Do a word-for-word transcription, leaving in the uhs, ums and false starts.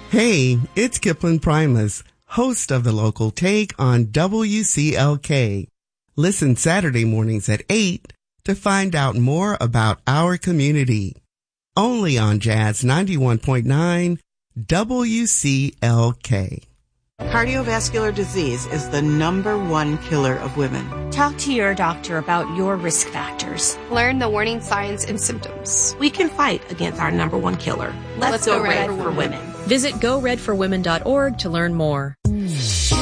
Hey, it's Kipling Primus, host of the local take on W C L K. Listen Saturday mornings at eight to find out more about our community. Only on Jazz ninety-one point nine W C L K. Cardiovascular disease is the number one killer of women. Talk to your doctor about your risk factors. Learn the warning signs and symptoms. We can fight against our number one killer. Let's, Let's go, go red, red for women. Visit go red for women dot org to learn more.